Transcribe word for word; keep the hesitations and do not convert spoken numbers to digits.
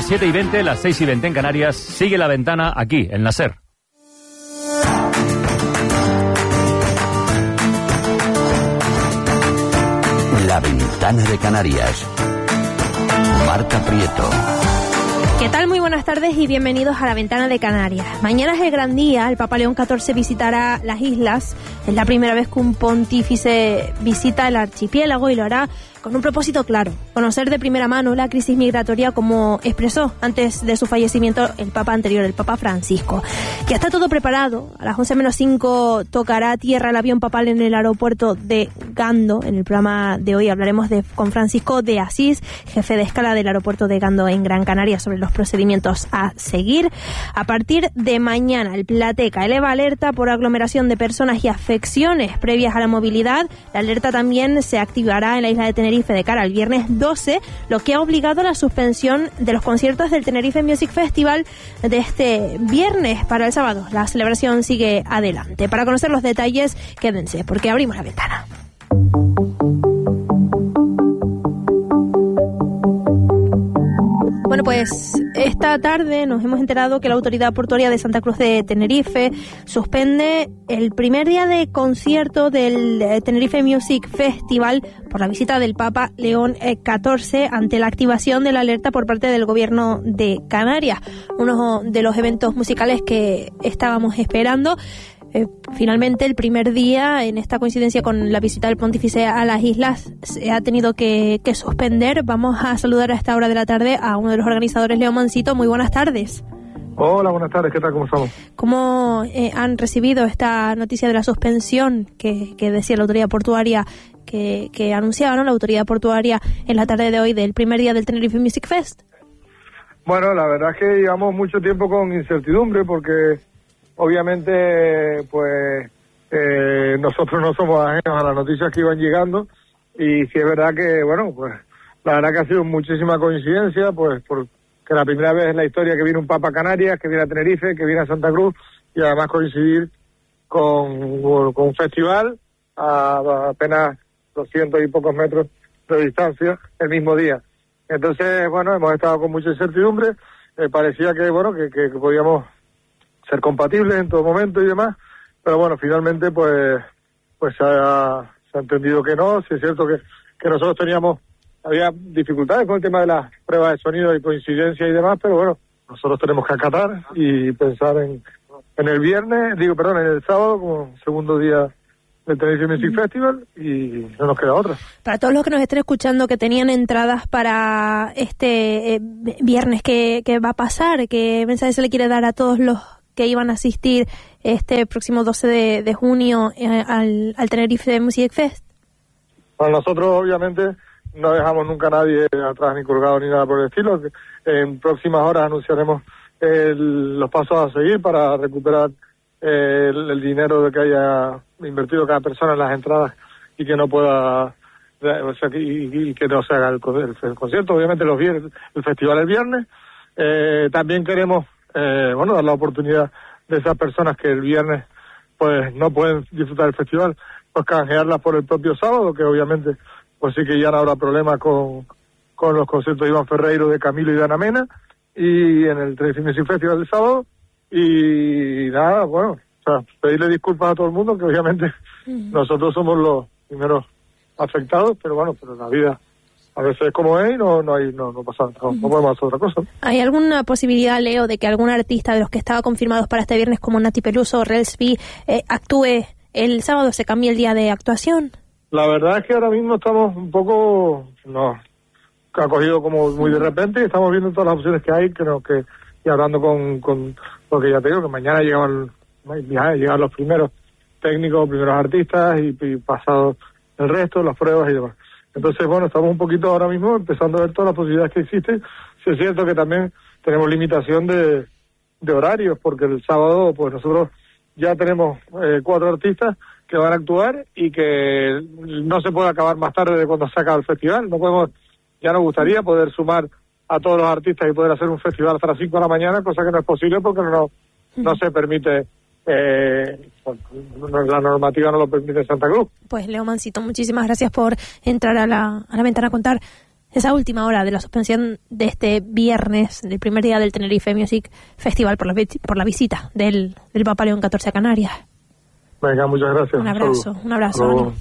las siete y veinte, las seis y veinte en Canarias. Sigue La Ventana aquí, en la SER. La Ventana de Canarias. Marta Prieto. ¿Qué tal? Muy buenas tardes y bienvenidos a La Ventana de Canarias. Mañana es el gran día, el Papa León catorce visitará las islas. Es la primera vez que un pontífice visita el archipiélago y lo hará con un propósito claro: conocer de primera mano la crisis migratoria, como expresó antes de su fallecimiento el Papa anterior, el Papa Francisco. Ya está todo preparado. A las once menos cinco tocará tierra el avión papal en el aeropuerto de Gando. En el programa de hoy hablaremos de, con Francisco de Asís, jefe de escala del aeropuerto de Gando en Gran Canaria, sobre los procedimientos a seguir. A partir de mañana, el Plateca eleva alerta por aglomeración de personas y afecciones previas a la movilidad. La alerta también se activará en la isla de Tenerife de cara al viernes doce, lo que ha obligado a la suspensión de los conciertos del Tenerife Music Festival de este viernes para el sábado. La celebración sigue adelante. Para conocer los detalles, quédense, porque abrimos la ventana. Bueno, pues esta tarde nos hemos enterado que la Autoridad Portuaria de Santa Cruz de Tenerife suspende el primer día de concierto del Tenerife Music Festival por la visita del Papa León catorce, ante la activación de la alerta por parte del Gobierno de Canarias. Uno de los eventos musicales que estábamos esperando. Eh, finalmente, el primer día, en esta coincidencia con la visita del pontífice a las islas, se ha tenido que, que suspender. Vamos a saludar a esta hora de la tarde a uno de los organizadores, Leo Mansito. Muy buenas tardes. Hola, buenas tardes. ¿Qué tal? ¿Cómo estamos? ¿Cómo eh, han recibido esta noticia de la suspensión que, que decía la autoridad portuaria, que, que anunciaba, ¿no?, la autoridad portuaria en la tarde de hoy del primer día del Tenerife Music Fest? Bueno, la verdad es que llevamos mucho tiempo con incertidumbre, porque obviamente, pues, eh, nosotros no somos ajenos a las noticias que iban llegando, y sí es verdad que, bueno, pues, la verdad que ha sido muchísima coincidencia, pues, porque la primera vez en la historia que viene un Papa a Canarias, que viene a Tenerife, que viene a Santa Cruz, y además coincidir con, con un festival a apenas doscientos y pocos metros de distancia el mismo día. Entonces, bueno, hemos estado con mucha incertidumbre. Eh, parecía que, bueno, que, que podíamos ser compatibles en todo momento y demás, pero bueno, finalmente pues pues se ha, se ha entendido que no. Sí es cierto que, que nosotros teníamos, había dificultades con el tema de las pruebas de sonido y coincidencia y demás, pero bueno, nosotros tenemos que acatar y pensar en, en el viernes, digo, perdón, en el sábado como segundo día del Tenerife Music mm. Festival, y no nos queda otra. Para todos los que nos estén escuchando que tenían entradas para este eh, viernes, ¿qué, qué va a pasar? ¿Qué mensaje se le quiere dar a todos los que iban a asistir este próximo doce de, de junio eh, al, al Tenerife Music Fest? Para nosotros, obviamente, no dejamos nunca a nadie atrás, ni colgado, ni nada por el estilo. En próximas horas anunciaremos el, los pasos a seguir para recuperar eh, el, el dinero de que haya invertido cada persona en las entradas y que no pueda, o sea, y, y que no se haga el, el, el concierto. Obviamente los viernes, el festival el viernes. Eh, también queremos Eh, bueno, dar la oportunidad de esas personas que el viernes pues no pueden disfrutar del festival, pues canjearlas por el propio sábado, que obviamente pues sí que ya no habrá problema con, con los conciertos de Iván Ferreiro, de Camilo y de Ana Mena, y en el Tenerife Music Festival del sábado. Y nada, bueno, o sea, pedirle disculpas a todo el mundo, que obviamente uh-huh. nosotros somos los primeros afectados, pero bueno, pero la vida a veces como es y no, no, hay, no, no pasa nada, no, no podemos hacer otra cosa. ¿Hay alguna posibilidad, Leo, de que algún artista de los que estaba confirmados para este viernes, como Nati Peluso o Relsby, eh, actúe el sábado, se cambie el día de actuación? La verdad es que ahora mismo estamos un poco, no, ha cogido como muy de repente, y estamos viendo todas las opciones que hay, creo que, y hablando con, con, porque ya te digo que mañana llegan, llegan los primeros técnicos, primeros artistas, y, y pasado el resto, las pruebas y demás. Entonces, bueno, estamos un poquito ahora mismo empezando a ver todas las posibilidades que existen. Sí es cierto que también tenemos limitación de, de horarios, porque el sábado, pues nosotros ya tenemos eh, cuatro artistas que van a actuar y que no se puede acabar más tarde de cuando se acaba el festival. No podemos, ya nos gustaría poder sumar a todos los artistas y poder hacer un festival hasta las cinco de la mañana, cosa que no es posible porque no, no se permite. Eh, la normativa no lo permite en Santa Cruz. Pues Leo Mansito, muchísimas gracias por entrar a la, a la ventana a contar esa última hora de la suspensión de este viernes, del primer día del Tenerife Music Festival, por la, por la visita del, del Papa León catorce a Canarias. Venga, muchas gracias. Un abrazo, un abrazo.